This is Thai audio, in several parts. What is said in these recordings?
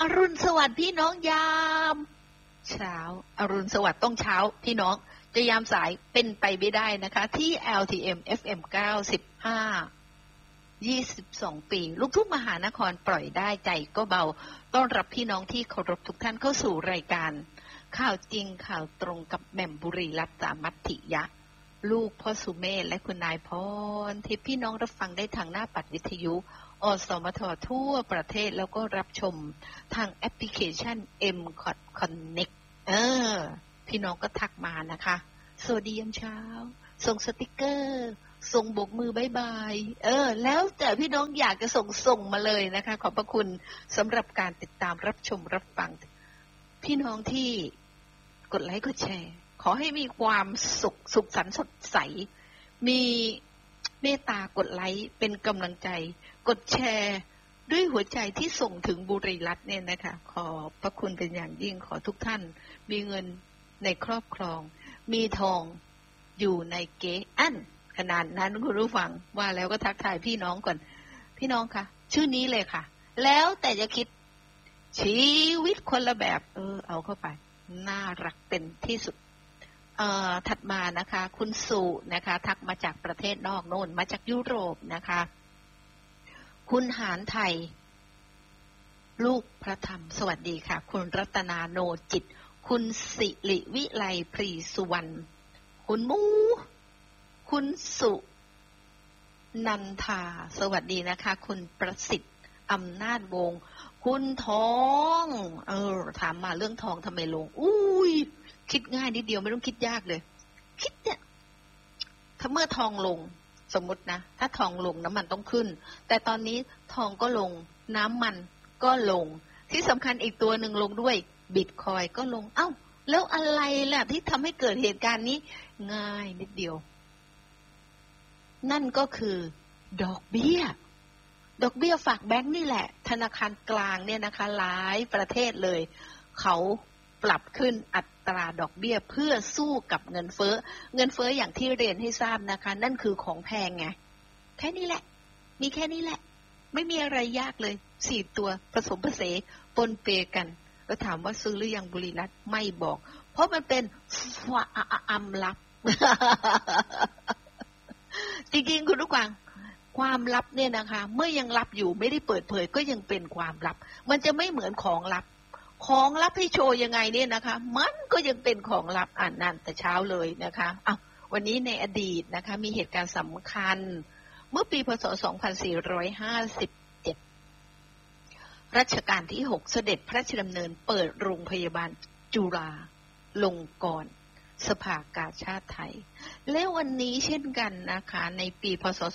รุณสวัสดิ์พี่น้องยามเช้าอรุณสวัสดิ์ต้องเช้าพี่น้องจะยามสายเป็นไปไม่ได้นะคะที่ LTM FM 95 22 ปีลูกทุ่งมหานครปล่อยได้ใจก็เบาต้อนรับพี่น้องที่เคารพทุกท่านเข้าสู่รายการข่าวจริงข่าวตรงกับแหม่มบุรีรัตน์สามัตถิยะลูกพ่อสุเมธและคุณนายพรที่พี่น้องรับฟังได้ทางหน้าปัดวิทยุอสมททั่วประเทศแล้วก็รับชมทางแอปพลิเคชัน M-Connect พี่น้องก็ทักมานะคะสวัสดียามเช้าส่งสติกเกอร์ส่งโบกมือบายบายแล้วแต่พี่น้องอยากจะส่งมาเลยนะคะขอบพระคุณสำหรับการติดตามรับชมรับฟังพี่น้องที่กดไลค์กดแชร์ขอให้มีความสุขสันต์สดใสมีเมตตากดไลค์เป็นกำลังใจกดแชร์ด้วยหัวใจที่ส่งถึงบุรีรัตน์เนี่ยนะคะขอพระคุณเป็นอย่างยิ่งขอทุกท่านมีเงินในครอบครองมีทองอยู่ในเก๊อันขนาดนั้นคุณผู้ฟังว่าแล้วก็ทักทายพี่น้องก่อนพี่น้องคะชื่อนี้เลยค่ะแล้วแต่จะคิดชีวิตคนละแบบเอาเข้าไปน่ารักเป็นที่สุดถัดมานะคะคุณสุนะคะทักมาจากประเทศนอกโน่นมาจากยุโรปนะคะคุณหานไทยลูกพระธรรมสวัสดีค่ะคุณรัตนาโนจิตคุณสิริวิไลพรีสุวรรณคุณมูคุณสุนันทาสวัสดีนะคะคุณประสิทธิ์อำนาจวงศ์คุณทองถามมาเรื่องทองทำไมลงอุ้ยคิดง่ายนิดเดียวไม่ต้องคิดยากเลยคิดเนี่ยถ้าเมื่อทองลงสมมตินะถ้าทองลงน้ำมันต้องขึ้นแต่ตอนนี้ทองก็ลงน้ำมันก็ลงที่สำคัญอีกตัวหนึ่งลงด้วยบิตคอยก็ลงเอ้าแล้วอะไรล่ะที่ทำให้เกิดเหตุการณ์นี้ง่ายนิดเดียวนั่นก็คือดอกเบี้ยฝากแบงค์นี่แหละธนาคารกลางเนี่ยนะคะหลายประเทศเลยเขาปรับขึ้นอัตราดอกเบี้ยเพื่อสู้กับเงินเฟ้ออย่างที่เรียนให้ทราบนะคะนั่นคือของแพงไงแค่นี้แหละมีแค่นี้แหละไม่มีอะไรยากเลย4ตัวผสมผสานปนเปกันแล้วถามว่าซื้อหรือยังบุรีรัตน์ไม่บอกเพราะมันเป็นความลับ จริงๆคุณผู้ฟังความลับเนี่ยนะคะเมื่อยังลับอยู่ไม่ได้เปิดเผยก็ยังเป็นความลับมันจะไม่เหมือนของลับให้โชว์ยังไงเนี่ยนะคะมันก็ยังเป็นของลับนั่นแต่เช้าเลยนะคะวันนี้ในอดีตนะคะมีเหตุการณ์สำคัญเมื่อปีพ.ศ. 2457รัชกาลที่6เสด็จพระราชดำเนินเปิดโรงพยาบาลจุฬาลงกรณ์สภากาชาดไทยและวันนี้เช่นกันนะคะในปีพ.ศ.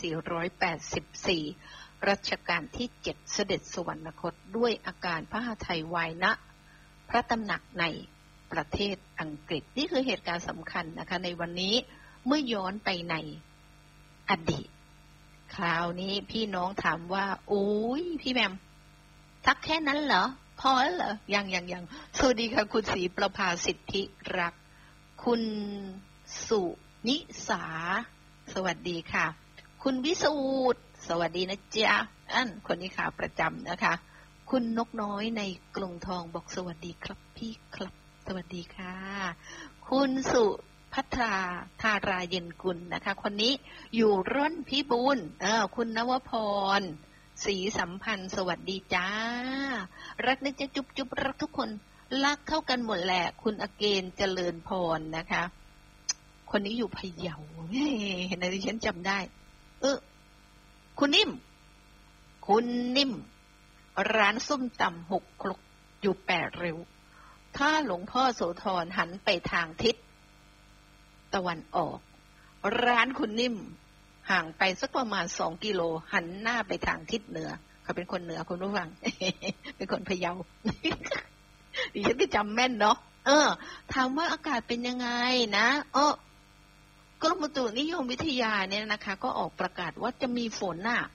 2484รัชกาลที่7เสด็จสวรรคตด้วยอาการพระหฤทัยวายนะพระตำหนักในประเทศอังกฤษนี่คือเหตุการณ์สำคัญนะคะในวันนี้เมื่อย้อนไปในอดีตคราวนี้พี่น้องถามว่าโอ้ยพี่แมมทักแค่นั้นเหรอพอแล้วเหรอยังสวัสดีค่ะคุณศรีประภาสิทธิรักคุณสุนิสาสวัสดีค่ะคุณวิสูตรสวัสดีนะจ๊ะคนนี้ข่าวประจำนะคะคุณนกน้อยในกรุงทองบอกสวัสดีครับพี่ครับสวัสดีค่ะคุณสุพัทราธาราเย็นกุลนะคะคนนี้อยู่ร่อนพิบูลคุณนวพรศรีสัมพันธ์สวัสดีจ้ารักนะจ๊ะจุ๊บรักทุกคนรักเท่ากันหมดแหละคุณอเกณฑ์เจริญพรนะคะคนนี้อยู่พะเยาเห็นไหมดิฉันจำได้คุณนิ่มร้านส้มตำ6 ครกอยู่8 ริ้วถ้าหลวงพ่อโสธรหันไปทางทิศตะวันออกร้านคุณนิ่มห่างไปสักประมาณ2 กิโลหันหน้าไปทางทิศเหนือเขาเป็นคนเหนือคุณผู้ฟัง เป็นคนพะเยา ดิฉันก็จำแม่นเนาะถามว่าอากาศเป็นยังไงนะกรมอุตุนิยมวิทยาเนี่ยนะคะก็ออกประกาศว่าจะมีฝน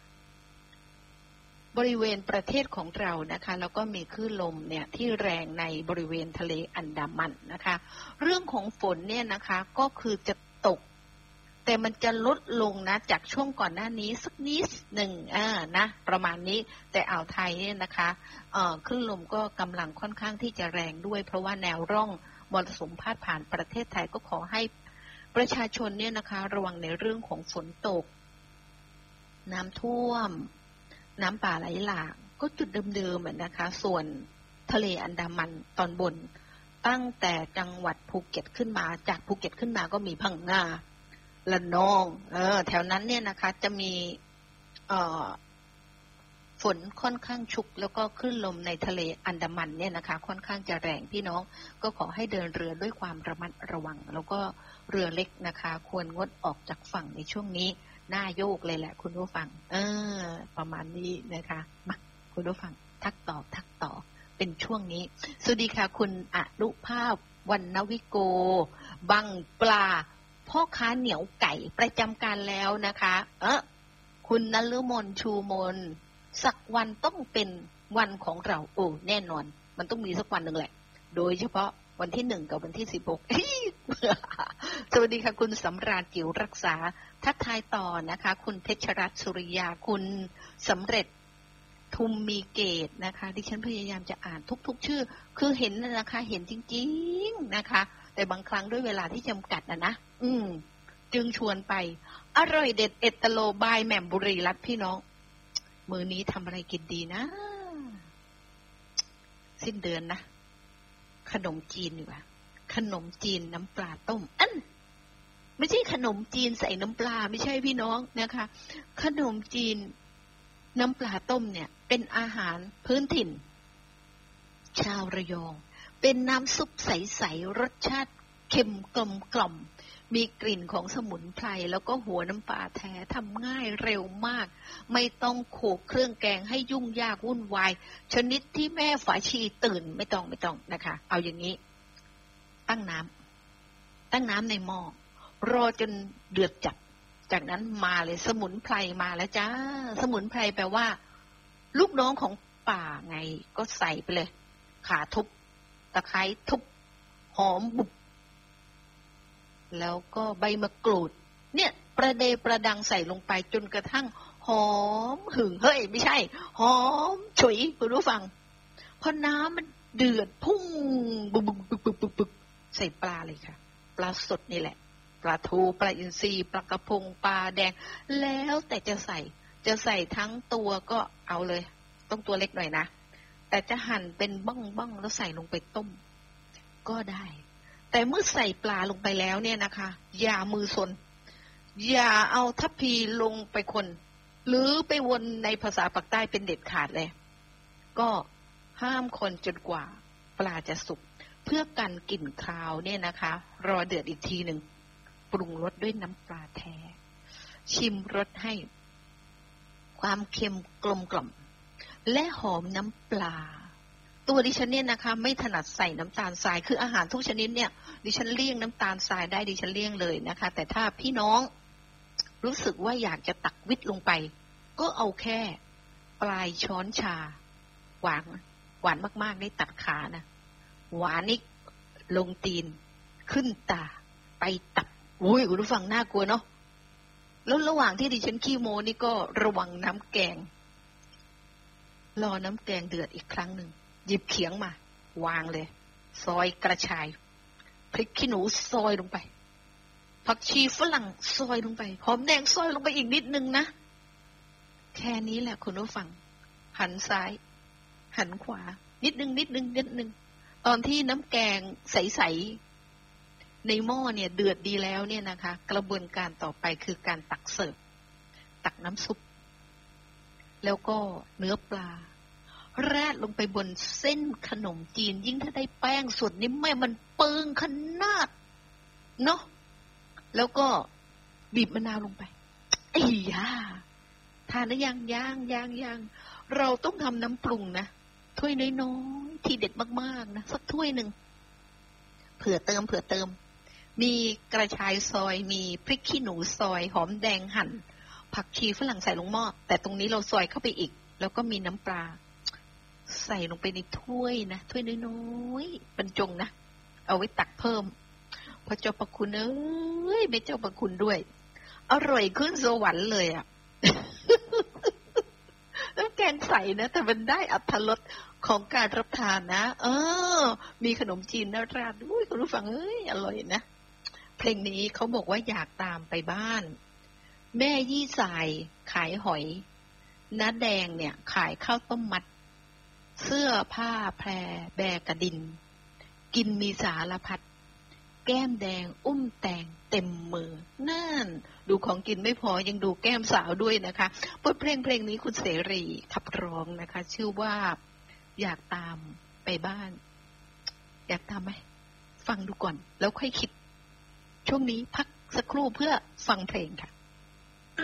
บริเวณประเทศของเรานะคะแล้วก็มีคลื่นลมเนี่ยที่แรงในบริเวณทะเลอันดามันนะคะเรื่องของฝนเนี่ยนะคะก็คือจะตกแต่มันจะลดลงนะจากช่วงก่อนหน้านี้สักนิดหนึ่งนะประมาณนี้แต่อ่าวไทยเนี่ยนะคะคลื่นลมก็กำลังค่อนข้างที่จะแรงด้วยเพราะว่าแนวร่องมรสุมพาดผ่านประเทศไทยก็ขอให้ประชาชนเนี่ยนะคะระวังในเรื่องของฝนตกน้ำท่วมน้ำป่าไหลหลากก็จุดเดิมๆนะคะส่วนทะเลอันดามันตอนบนตั้งแต่จังหวัดภูเก็ตขึ้นมาจากภูเก็ตขึ้นมาก็มีพังงาละนองแถวนั้นเนี่ยนะคะจะมีฝนค่อนข้างชุกแล้วก็คลื่นลมในทะเลอันดามันเนี่ยนะคะค่อนข้างจะแรงพี่น้องก็ขอให้เดินเรือด้วยความระมัดระวังแล้วก็เรือเล็กนะคะควรงดออกจากฝั่งในช่วงนี้น่าโยกเลยแหละคุณผู้ฟังประมาณนี้นะคะมาคุณผู้ฟังทักต่อเป็นช่วงนี้สวัสดีค่ะคุณอนุภาพวรรณวิโกบังปลาพ่อค้าเหนียวไก่ประจำการแล้วนะคะคุณนฤมลชูมนสักวันต้องเป็นวันของเราแน่นอนมันต้องมีสักวันหนึ่งแหละโดยเฉพาะวันที่1กับวันที่16สวัสดีค่ะคุณสำราญจิ๋วรักษาทักทายต่อนะคะคุณเพชรรัตน์สุริยาคุณสำเร็จทุมมีเกตนะคะดิฉันพยายามจะอ่านทุกชื่อคือเห็นนะคะเห็นจริงๆนะคะแต่บางครั้งด้วยเวลาที่จำกัดนะจึงชวนไปอร่อยเด็ดเอตโลบายแหม่มบุรีรัตน์พี่น้องมื้อนี้ทำอะไรกินดีนะสิ้นเดือนนะขนมจีนดีกว่าขนมจีนน้ำปลาต้มไม่ใช่ขนมจีนใส่น้ำปลาไม่ใช่พี่น้องนะคะขนมจีนน้ำปลาต้มเนี่ยเป็นอาหารพื้นถิ่นชาวระยองเป็นน้ำซุปใสๆรสชาติเค็มกล่อมมีกลิ่นของสมุนไพรแล้วก็หัวน้ำปลาแท้ทำง่ายเร็วมากไม่ต้องโขลกเครื่องแกงให้ยุ่งยากวุ่นวายชนิดที่แม่ฝาชีตื่นไม่ต้องนะคะเอาอย่างนี้ตั้งน้ำในหม้อรอจนเดือดจัดจากนั้นมาเลยสมุนไพรมาแล้วจ้าสมุนไพรแปลว่าลูกน้องของป่าไงก็ใส่ไปเลยข่าทุบตะไคร้ทุบหอมบุบแล้วก็ใบมะกรูดเนี่ยประดังใส่ลงไปจนกระทั่งหอมหึ่งเฮ้ยไม่ใช่หอมฉุยคุณผู้ฟังพอน้ำมันเดือดพุ่งบึกใส่ปลาเลยค่ะปลาสดนี่แหละปลาทูปลาอินทรีปลากระพงปลาแดงแล้วแต่จะใส่ทั้งตัวก็เอาเลยต้องตัวเล็กหน่อยนะแต่จะหั่นเป็นบ้องแล้วใส่ลงไปต้มก็ได้แต่เมื่อใส่ปลาลงไปแล้วเนี่ยนะคะอย่ามือซนอย่าเอาทัพพีลงไปคนหรือไปวนในภาษาปากใต้เป็นเด็ดขาดเลยก็ห้ามคนจนกว่าปลาจะสุกเพื่อกันกลิ่นคาวเนี่ยนะคะรอเดือดอีกทีหนึ่งปรุงรสด้วยน้ำปลาแท้ชิมรสให้ความเค็มกลมกล่อมและหอมน้ำปลาตัวดิฉันเนี่ยนะคะไม่ถนัดใส่น้ำตาลทรายคืออาหารทุกชนิดเนี่ยดิฉันเลี่ยงน้ำตาลทรายได้ดิฉันเลี่ยงเลยนะคะแต่ถ้าพี่น้องรู้สึกว่าอยากจะตักวิตลงไปก็เอาแค่ปลายช้อนชาหวานมากๆได้ตัดขานะหวานนี่ลงตีนขึ้นตาไปตับอุ้ยคุณผู้ฟังน่ากลัวเนาะแล้วระหว่างที่ดิฉันขี้โมนี่ก็ระวังน้ำแกงรอน้ำแกงเดือดอีกครั้งหนึ่งหยิบเขียงมาวางเลยซอยกระชายพริกขี้หนูซอยลงไปผักชีฝรั่งซอยลงไปหอมแดงซอยลงไปอีกนิดนึงนะแค่นี้แหละคุณผู้ฟังหันซ้ายหันขวานิดนึงตอนที่น้ำแกงใสๆในหม้อเนี่ยเดือดดีแล้วเนี่ยนะคะกระบวนการต่อไปคือการตักเสิร์ฟตักน้ำซุปแล้วก็เนื้อปลาราดลงไปบนเส้นขนมจีนยิ่งถ้าได้แป้งสดนี่แม่มันเปิงขนาดเนาะแล้วก็บีบมะนาวลงไปไอ้ยาทานได้ยังเราต้องทำน้ำปรุงนะถ้วยน้อยๆที่เด็ดมากๆนะสักถ้วยหนึ่งเผื่อเติมมีกระชายซอยมีพริกขี้หนูซอยหอมแดงหั่นผักชีฝรั่งใส่ลงหม้อแต่ตรงนี้เราซอยเข้าไปอีกแล้วก็มีน้ำปลาใส่ลงไปในถ้วยนะถ้วยน้อยๆบรรจงนะเอาไว้ตักเพิ่มพระเจ้าประคุณเอ้ยไม่เจ้าประคุณด้วยอร่อยขึ้นสวรรค์เลยอ่ะ น้ำแกงใสนะแต่มันได้อรรถรสของการรับทานนะมีขนมจีนน่าราดด้วยคุณผู้ฟังเอ้ยอร่อยนะเพลงนี้เขาบอกว่าอยากตามไปบ้านแม่ยี่สายขายหอยน้าแดงเนี่ยขายข้าวต้มมัดเสื้อผ้าแพรแบกระดินกินมีสารพัดแก้มแดงอุ้มแตงเต็มมือนั่นดูของกินไม่พอยังดูแก้มสาวด้วยนะคะบทเพลงนี้คุณเสรีขับร้องนะคะชื่อว่าอยากตามไปบ้านอยากตามไหมฟังดูก่อนแล้วค่อยคิดช่วงนี้พักสักครู่เพื่อฟังเพลงค่ะ